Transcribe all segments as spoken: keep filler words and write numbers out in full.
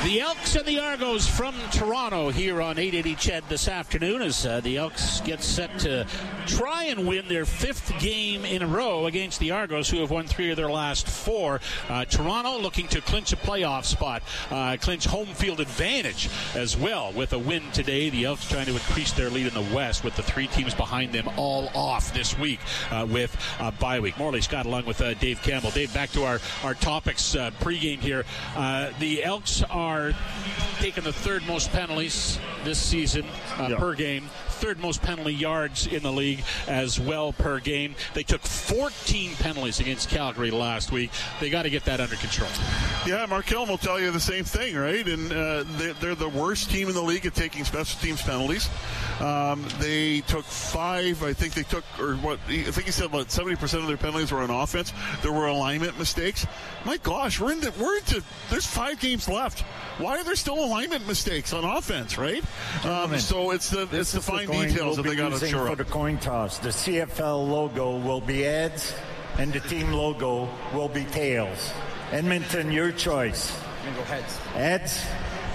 The Elks and the Argos from Toronto here on eight eighty C H E D this afternoon as uh, the Elks get set to try and win their fifth game in a row against the Argos, who have won three of their last four. Uh, Toronto looking to clinch a playoff spot, uh, clinch home field advantage as well with a win today. The Elks trying to increase their lead in the West with the three teams behind them all off this week uh, with uh, bye week. Morley Scott along with uh, Dave Campbell. Dave, back to our, our topics uh, pregame here. Uh, the Elks are are taking the third most penalties this season uh, yeah. per game, third most penalty yards in the league as well per game. They took fourteen penalties against Calgary last week. They got to get that under control. Yeah, Mark Killam will tell you the same thing, right? And uh, they're, they're the worst team in the league at taking special teams penalties. Um, they took five, I think they took, or what, I think he said about seventy percent of their penalties were on offense. There were alignment mistakes. My gosh, we're into, we're into, there's five games left. Why are there still alignment mistakes on offense, right? Um, so it's the it's the fine the details that they got to shore up. For the coin toss, the C F L logo will be heads, and the team logo will be tails. Edmonton, your choice. I'm gonna go heads. Heads.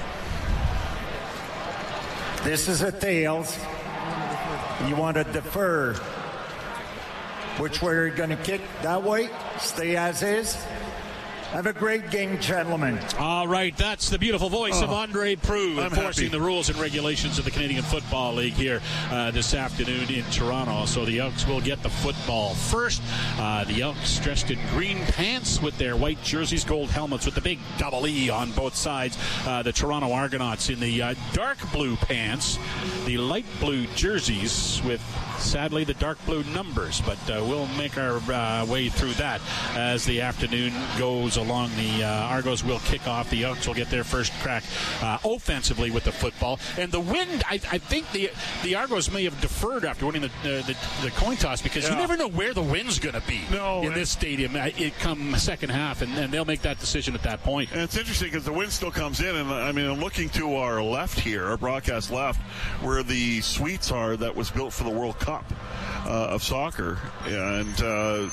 This is a tails. You want to defer. Which way are you going to kick? That way? Stay as is? Have a great game, gentlemen. All right, that's the beautiful voice oh, of Andre Proulx enforcing happy. the rules and regulations of the Canadian Football League here uh, this afternoon in Toronto. So the Elks will get the football first. Uh, the Elks dressed in green pants with their white jerseys, gold helmets with the big double E on both sides. Uh, the Toronto Argonauts in the uh, dark blue pants, the light blue jerseys with, sadly, the dark blue numbers. But uh, we'll make our uh, way through that as the afternoon goes along. The uh, Argos will kick off. The Elks will get their first crack uh, offensively with the football. And the wind, I, I think the the Argos may have deferred after winning the uh, the, the coin toss because yeah. you never know where the wind's going to be no, in this stadium. It come second half, and, and they'll make that decision at that point. And it's interesting because the wind still comes in. And I mean, I'm looking to our left here, our broadcast left, where the suites are that was built for the World Cup uh, of soccer. And uh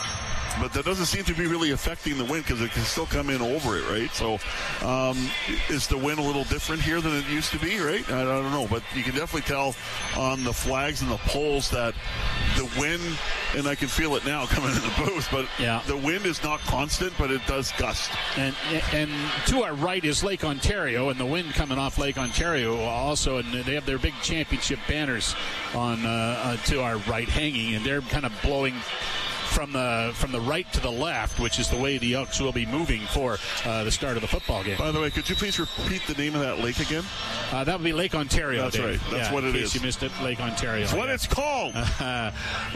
but that doesn't seem to be really affecting the wind because it can still come in over it, right? So um, is the wind a little different here than it used to be, right? I don't know, but you can definitely tell on the flags and the poles that the wind, and I can feel it now coming in the booth, but yeah. the wind is not constant, but it does gust. And and to our right is Lake Ontario, and the wind coming off Lake Ontario also, and they have their big championship banners on uh, uh, to our right hanging, and they're kind of blowing from the from the right to the left, which is the way the Elks will be moving for uh, the start of the football game. By the way, could you please repeat the name of that lake again? Uh, that would be Lake Ontario. That's Dave. right. That's yeah, what it in case is. You missed it. Lake Ontario. That's what yeah. it's called. Uh,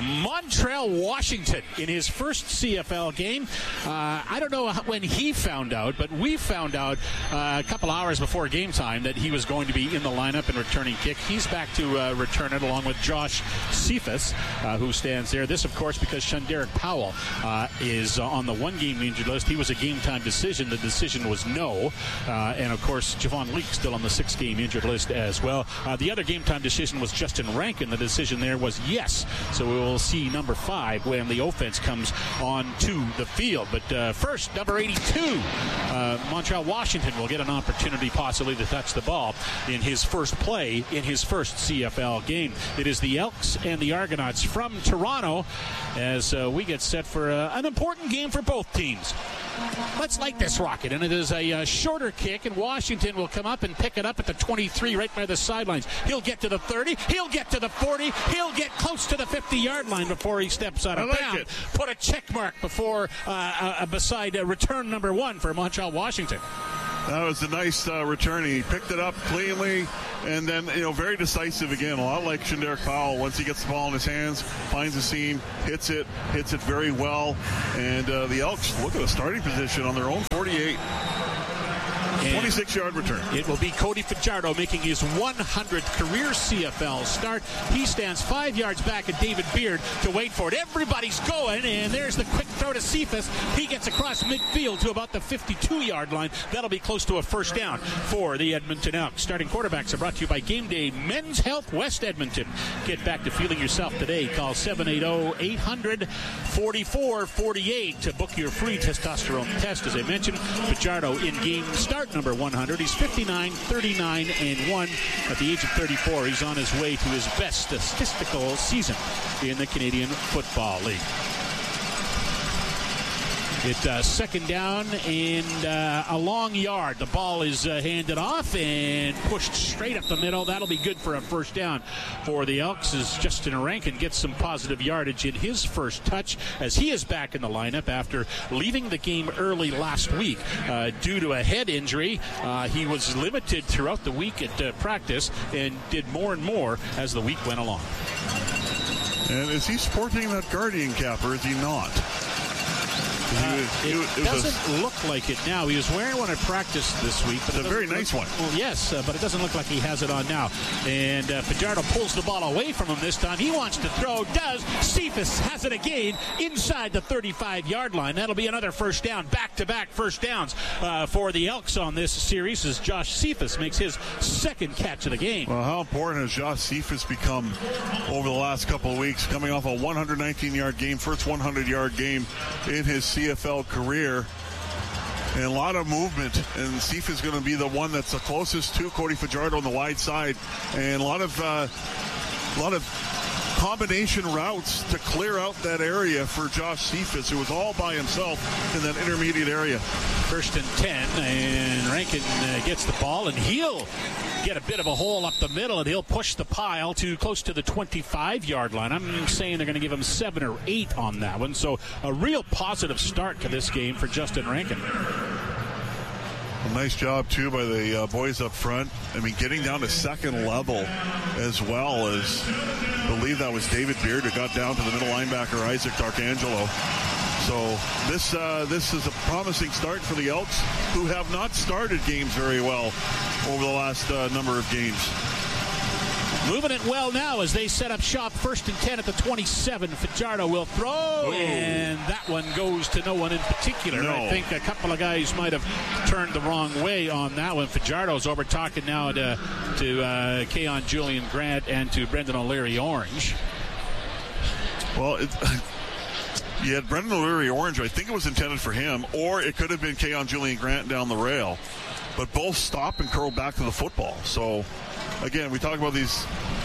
Montreal Washington in his first C F L game. Uh, I don't know when he found out, but we found out uh, a couple hours before game time that he was going to be in the lineup and returning kick. He's back to uh, return it along with Josh Cephas, uh, who stands there. This, of course, because Shunderick Powell Uh, is uh, on the one-game injured list. He was a game-time decision. The decision was no. Uh, and, of course, Javon Leake still on the six-game injured list as well. Uh, the other game-time decision was Justin Rankin. The decision there was yes. So we will see number five when the offense comes on to the field. But uh, first, number eighty-two, uh, Montreal Washington will get an opportunity possibly to touch the ball in his first play in his first C F L game. It is the Elks and the Argonauts from Toronto as uh, we get set for uh, an important game for both teams. Let's light this rocket, and it is a uh, shorter kick, and Washington will come up and pick it up at the twenty-three right by the sidelines. He'll get to the thirty, he'll get to the forty, he'll get close to the fifty-yard line before he steps out of like bounds. it. Put a check mark before uh, uh, beside uh, return number one for Montreal Washington. That was a nice uh, return. He picked it up cleanly, and then, you know, very decisive again. A lot like Shunderick Powell. Once he gets the ball in his hands, finds the seam, hits it, hits it very well. And uh, the Elks look at a starting position on their own forty-eight. twenty-six-yard return. It will be Cody Fajardo making his one hundredth career C F L start. He stands five yards back at David Beard to wait for it. Everybody's going, and there's the quick throw to Cephas. He gets across midfield to about the fifty-two-yard line. That'll be close to a first down for the Edmonton Elks. Starting quarterbacks are brought to you by Game Day Men's Health West Edmonton. Get back to feeling yourself today. Call seven eight zero, eight hundred, forty-four forty-eight to book your free testosterone test. As I mentioned, Fajardo in game start start number one hundred. He's fifty-nine, thirty-nine, and one at the age of thirty-four. He's on his way to his best statistical season in the Canadian Football League. It uh, second down and uh, a long yard. The ball is uh, handed off and pushed straight up the middle. That'll be good for a first down for the Elks as Justin Rankin gets some positive yardage in his first touch as he is back in the lineup after leaving the game early last week uh, due to a head injury. Uh, he was limited throughout the week at uh, practice and did more and more as the week went along. And is he sporting that Guardian cap or is he not? Uh, it, it, it, it doesn't a, look like it now. He was wearing one at practice this week. But it's a very nice look, one. Well, yes, uh, but it doesn't look like he has it on now. And uh, Fajardo pulls the ball away from him this time. He wants to throw. Does. Cephas has it again inside the thirty-five-yard line. That'll be another first down. Back-to-back first downs uh, for the Elks on this series as Josh Cephas makes his second catch of the game. Well, how important has Josh Cephas become over the last couple of weeks, coming off a one hundred nineteen-yard game, first one hundred-yard game in his C F L career, and a lot of movement, and Cephas is going to be the one that's the closest to Cody Fajardo on the wide side, and a lot of uh, a lot of combination routes to clear out that area for Josh Cephas, who was all by himself in that intermediate area. First and ten, and Rankin uh, gets the ball, and he'll get a bit of a hole up the middle, and he'll push the pile to close to the twenty-five-yard line. I'm saying they're going to give him seven or eight on that one, so a real positive start to this game for Justin Rankin. A nice job, too, by the uh, boys up front. I mean, getting down to second level as well as, I believe that was David Beard who got down to the middle linebacker, Isaac D'Arcangelo. So this uh, this is a promising start for the Elks, who have not started games very well over the last uh, number of games. Moving it well now as they set up shop. First and ten at the twenty-seven. Fajardo will throw, Ooh. and that one goes to no one in particular. No. I think a couple of guys might have turned the wrong way on that one. Fajardo's over talking now to, to uh, Keon Julian Grant and to Brendan O'Leary Orange. Well, it, you had Brendan O'Leary Orange. I think it was intended for him, or it could have been Keon Julian Grant down the rail. But both stop and curl back to the football. So, again, we talk about these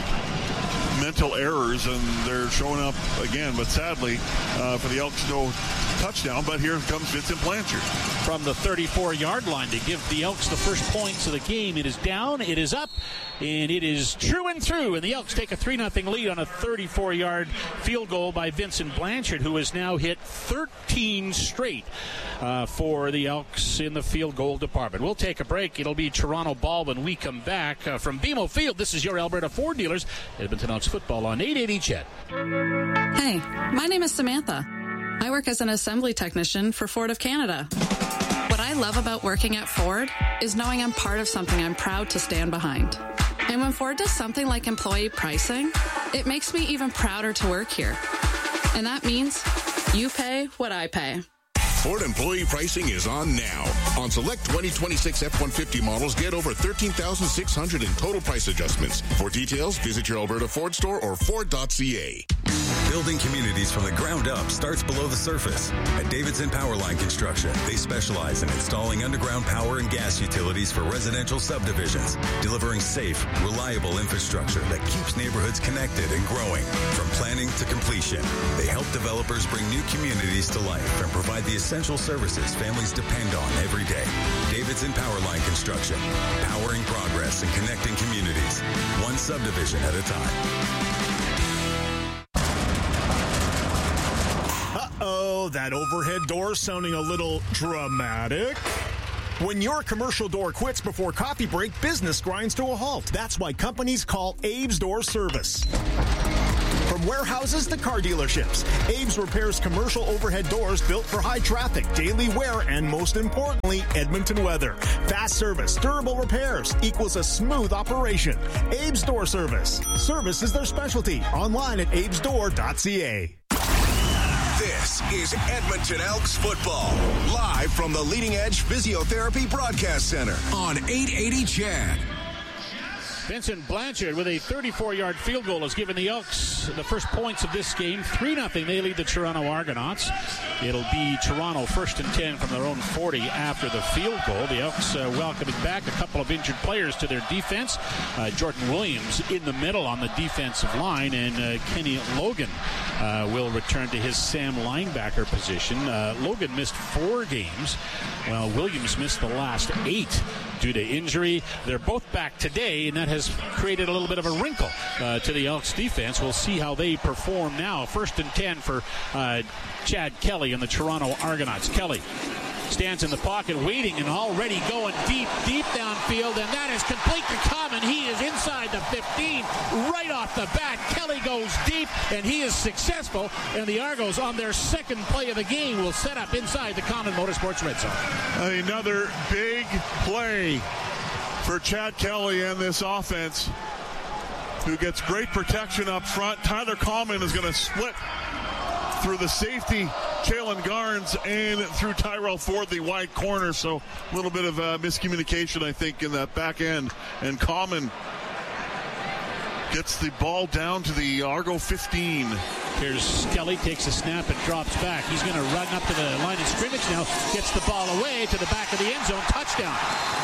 mental errors, and they're showing up again. But sadly, uh, for the Elks, no touchdown. But here comes Vincent Blanchard. From the thirty-four-yard line to give the Elks the first points of the game. It is down, it is up, and it is true and through. And the Elks take a three nothing lead on a thirty-four-yard field goal by Vincent Blanchard, who has now hit thirteen straight uh, for the Elks in the field goal department. We'll take a break. It'll be Toronto ball when we come back. Uh, from B M O Field, this is your Alberta Ford dealers. Edmonton Elks football on eight eighty C H E D. Hey, my name is Samantha. I work as an assembly technician for Ford of Canada. What I love about working at Ford is knowing I'm part of something I'm proud to stand behind. And when Ford does something like employee pricing, it makes me even prouder to work here. And that means you pay what I pay. Ford employee pricing is on now. On select twenty twenty-six F one fifty models, get over thirteen thousand six hundred dollars in total price adjustments. For details, visit your Alberta Ford store or Ford dot C A. Building communities from the ground up starts below the surface. At Davidson Powerline Construction, they specialize in installing underground power and gas utilities for residential subdivisions, delivering safe, reliable infrastructure that keeps neighborhoods connected and growing. From planning to completion, they help developers bring new communities to life and provide the essential services families depend on every day. Davidson Powerline Construction, powering progress and connecting communities, one subdivision at a time. Uh-oh, that overhead door sounding a little dramatic. When your commercial door quits before coffee break, business grinds to a halt. That's why companies call Abe's Door Service. From warehouses to car dealerships, Abe's repairs commercial overhead doors built for high traffic, daily wear, and most importantly, Edmonton weather. Fast service, durable repairs equals a smooth operation. Abe's Door Service. Service is their specialty. Online at abes door dot c a. This is Edmonton Elks football, live from the Leading Edge Physiotherapy Broadcast Center on eight eighty C H E D. Vincent Blanchard with a thirty-four-yard field goal has given the Elks the first points of this game. three nothing. They lead the Toronto Argonauts. It'll be Toronto first and ten from their own forty after the field goal. The Elks uh, welcoming back a couple of injured players to their defense. Uh, Jordan Williams in the middle on the defensive line, and uh, Kenny Logan uh, will return to his Sam linebacker position. Uh, Logan missed four games, while Williams missed the last eight due to injury. They're both back today, and that has created a little bit of a wrinkle uh, to the Elks defense. We'll see how they perform now. First and ten for uh, Chad Kelly and the Toronto Argonauts. Kelly stands in the pocket waiting and already going deep, deep downfield, and that is complete to Common. He is inside the fifteen right off the bat. Kelly goes deep, and he is successful, and the Argos on their second play of the game will set up inside the Common Motorsports red zone. Another big play for Chad Kelly and this offense, who gets great protection up front. Tyler Common is going to split through the safety, Jalen Garnes, and through Tyrell Ford, the wide corner. So a little bit of uh, miscommunication, I think, in that back end. And Common gets the ball down to the Argo fifteen. Here's Kelly, takes a snap and drops back. He's going to run up to the line of scrimmage now, gets the ball away to the back of the end zone. Touchdown.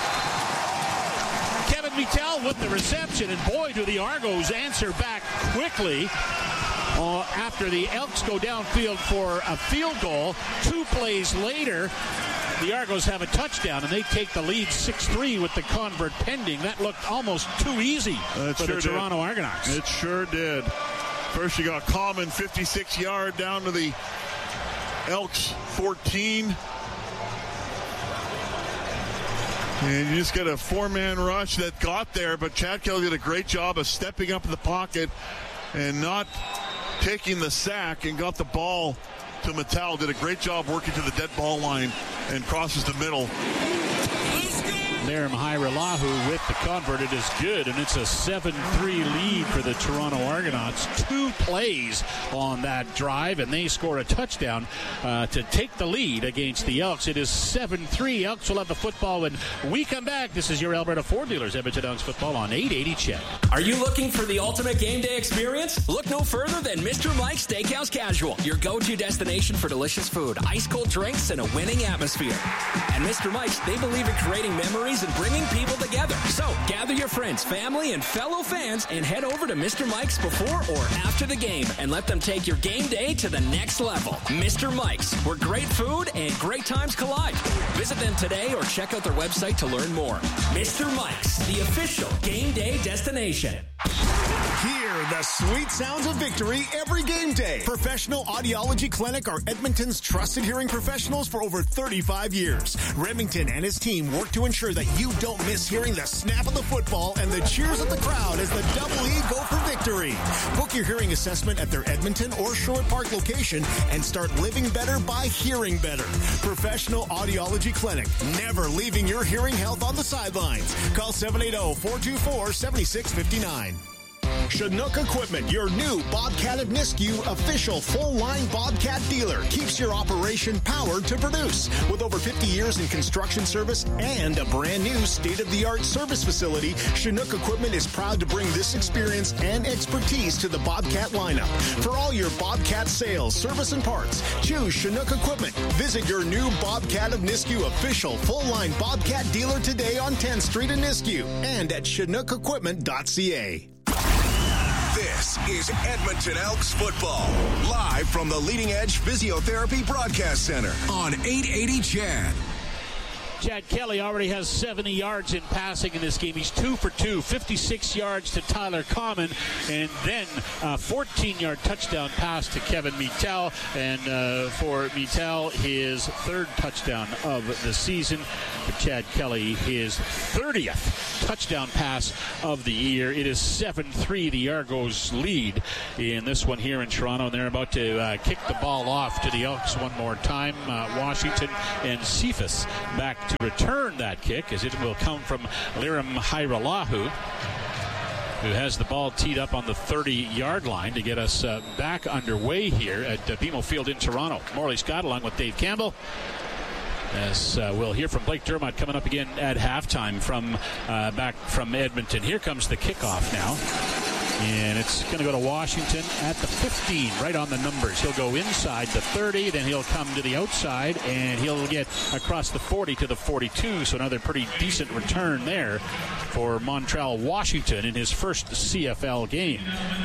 Kevin Mittel with the reception, and boy, do the Argos answer back quickly. Uh, after the Elks go downfield for a field goal, two plays later, the Argos have a touchdown, and they take the lead six three with the convert pending. That looked almost too easy that for sure the Toronto did. Argonauts. It sure did. First you got Common, fifty-six yard down to the Elks fourteen. And you just get a four-man rush that got there, but Chad Kelly did a great job of stepping up in the pocket and not taking the sack, and got the ball to Mattel. Did a great job working to the dead ball line and crosses the middle. Lirim Hajrullahu with the convert. It is good, and it's a seven three lead for the Toronto Argonauts. Two plays on that drive, and they score a touchdown uh, to take the lead against the Elks. It is seven three. Elks will have the football when we come back. This is your Alberta Ford Dealers Edmonton Elks football on eight eighty C H E D. Are you looking for the ultimate game day experience? Look no further than Mister Mike's Steakhouse Casual, your go-to destination for delicious food, ice-cold drinks, and a winning atmosphere. At Mister Mike's, they believe in creating memories and bringing people together. So gather your friends, family, and fellow fans and head over to Mister Mike's before or after the game and let them take your game day to the next level. Mister Mike's, where great food and great times collide. Visit them today or check out their website to learn more. Mister Mike's, the official game day destination. Hear the sweet sounds of victory every game day. Professional Audiology Clinic are Edmonton's trusted hearing professionals for over thirty-five years. Remington and his team work to ensure that you don't miss hearing the snap of the football and the cheers of the crowd as the Double E go for victory. Book your hearing assessment at their Edmonton or Sherwood Park location and start living better by hearing better. Professional Audiology Clinic, never leaving your hearing health on the sidelines. Call seven eight zero, four two four, seven six five nine. Chinook Equipment, your new Bobcat of Nisku official full-line Bobcat dealer, keeps your operation powered to produce. With over fifty years in construction service and a brand new state-of-the-art service facility, Chinook Equipment is proud to bring this experience and expertise to the Bobcat lineup. For all your Bobcat sales, service, and parts, choose Chinook Equipment. Visit your new Bobcat of Nisku official full-line Bobcat dealer today on tenth Street in Nisku and at chinook equipment dot c a. This is Edmonton Elks football, live from the Leading Edge Physiotherapy Broadcast Center on eight eighty C H E D. Chad Kelly already has seventy yards in passing in this game. He's two for two, fifty-six yards to Tyler Common, and then a fourteen-yard touchdown pass to Kevin Mittel. And uh, for Mittel, his third touchdown of the season. For Chad Kelly, his thirtieth touchdown pass of the year. It is seven three, the Argos lead in this one here in Toronto, and they're about to uh, kick the ball off to the Elks one more time. Uh, Washington and Cephas back to return that kick, as it will come from Lirim Hajrullahu, who has the ball teed up on the thirty-yard line to get us uh, back underway here at uh, B M O Field in Toronto. Morley Scott along with Dave Campbell. As uh, we'll hear from Blake Dermott coming up again at halftime from uh, back from Edmonton. Here comes the kickoff now. And it's going to go to Washington at the fifteen, right on the numbers. He'll go inside the thirty, then he'll come to the outside, and he'll get across the forty to the forty-two. So another pretty decent return there for Montreal Washington in his first C F L game.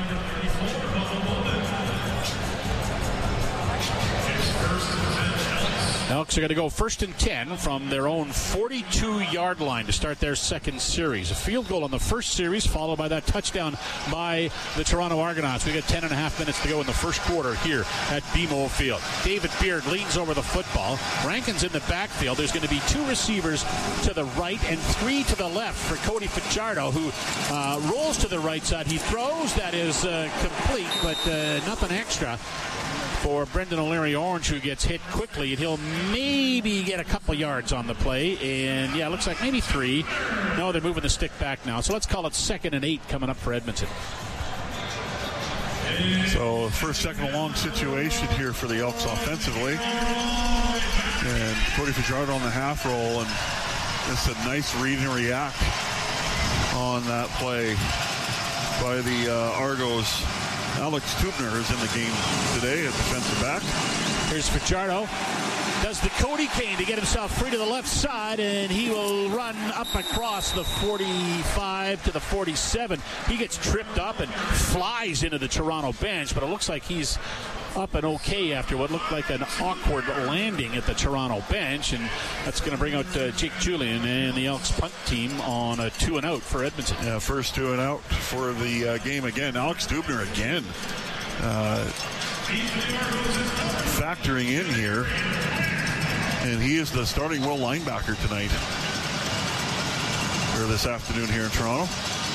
Elks are going to go first and ten from their own forty-two-yard line to start their second series. A field goal on the first series, followed by that touchdown by the Toronto Argonauts. We got ten and a half minutes to go in the first quarter here at B M O Field. David Beard leans over the football. Rankin's in the backfield. There's going to be two receivers to the right and three to the left for Cody Fajardo, who uh, rolls to the right side. He throws. That is uh, complete, but uh, nothing extra for Brendan O'Leary Orange, who gets hit quickly, and he'll maybe get a couple yards on the play. And yeah, it looks like maybe three. No, they're moving the stick back now. So let's call it second and eight coming up for Edmonton. So first, second, and long situation here for the Elks offensively. And Cody Fajardo on the half roll, and just a nice read and react on that play by the uh, Argos. Alex Tubner is in the game today at defensive back. Here's Fajardo. Does the Cody Kane to get himself free to the left side, and he will run up across the forty-five to the forty-seven. He gets tripped up and flies into the Toronto bench, but it looks like he's up and okay after what looked like an awkward landing at the Toronto bench, and that's going to bring out uh, Jake Julian and the Elks punt team on a two and out for Edmonton. Yeah, first two and out for the uh, game again. Alex Dubner again uh, factoring in here, and he is the starting will linebacker tonight or this afternoon here in Toronto.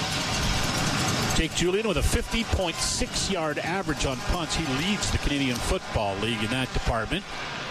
Jake Julian with a fifty point six yard average on punts. He leads the Canadian Football League in that department.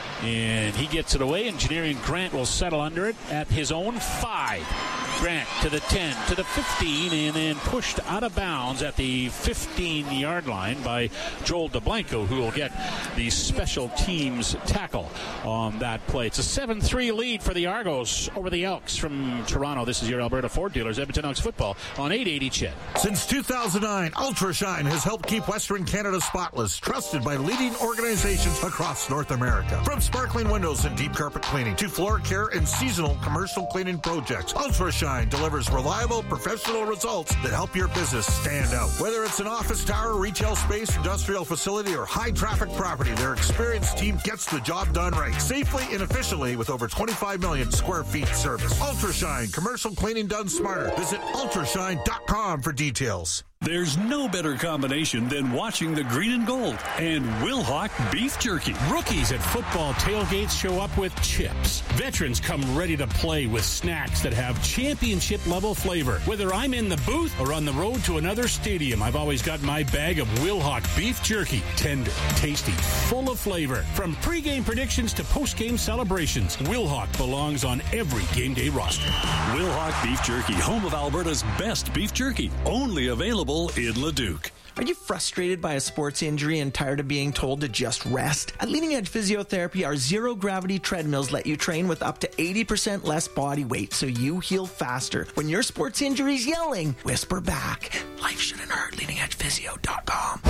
And he gets it away, and Janarian Grant will settle under it at his own five. Grant to the ten, to the fifteen, and then pushed out of bounds at the fifteen-yard line by Joel DeBlanco, who will get the special teams tackle on that play. It's a seven three lead for the Argos over the Elks from Toronto. This is your Alberta Ford dealers, Edmonton Elks football on eight eighty C H E D. Since two thousand nine, UltraShine has helped keep Western Canada spotless, trusted by leading organizations across North America. From sparkling windows and deep carpet cleaning to floor care and seasonal commercial cleaning projects, UltraShine delivers reliable professional results that help your business stand out. Whether it's an office tower, retail space, industrial facility, or high traffic property, their experienced team gets the job done right, safely and efficiently with over twenty-five million square feet service. UltraShine, commercial cleaning done smarter. Visit ultrashine dot com for details. There's no better combination than watching the green and gold and Wilhauk beef jerky. Rookies at football tailgates show up with chips. Veterans come ready to play with snacks that have championship-level flavor. Whether I'm in the booth or on the road to another stadium, I've always got my bag of Wilhauk beef jerky. Tender, tasty, full of flavor. From pregame predictions to postgame celebrations, Wilhauk belongs on every game day roster. Wilhauk beef jerky, home of Alberta's best beef jerky. Only available in Leduc. Are you frustrated by a sports injury and tired of being told to just rest? At Leading Edge Physiotherapy, our zero-gravity treadmills let you train with up to eighty percent less body weight so you heal faster. When your sports injury's yelling, whisper back. Life shouldn't hurt. leading edge physio dot com.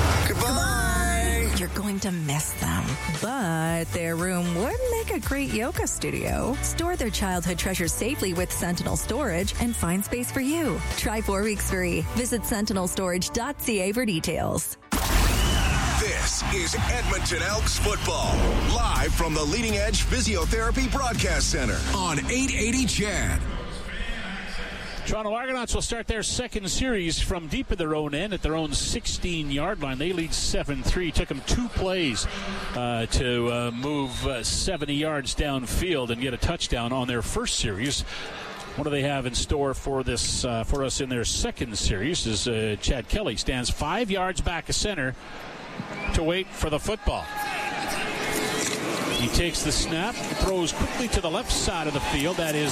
Goodbye! You're going to miss them. But their room would make a great yoga studio. Store their childhood treasures safely with Sentinel Storage and find space for you. Try four weeks free. Visit sentinel storage dot c a for details. This is Edmonton Elks football, live from the Leading Edge Physiotherapy Broadcast Center on eight eighty C H E D. Toronto Argonauts will start their second series from deep at their own end at their own sixteen-yard line. They lead seven three. Took them two plays uh, to uh, move uh, seventy yards downfield and get a touchdown on their first series. What do they have in store for this uh, for us in their second series? Is uh, Chad Kelly stands five yards back of center to wait for the football. He takes the snap, throws quickly to the left side of the field. That is